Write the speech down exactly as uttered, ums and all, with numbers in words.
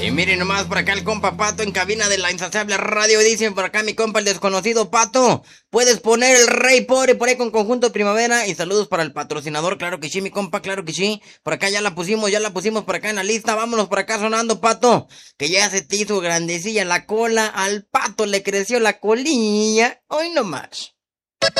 Y miren nomás por acá el compa Pato en cabina de la insaciable radio. Dicen por acá mi compa el desconocido Pato, puedes poner el Rey Pobre por ahí con Conjunto Primavera. Y saludos para el patrocinador, claro que sí mi compa, claro que sí. Por acá ya la pusimos, ya la pusimos por acá en la lista. Vámonos por acá sonando, Pato, que ya se te hizo grandecilla la cola. Al Pato le creció la colilla. Hoy nomás.